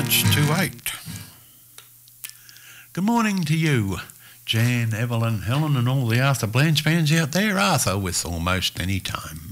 minutes to 8. Good morning to you, Jan, Evelyn, Helen and all the Arthur Blanche fans out there. Arthur with Almost Any Time.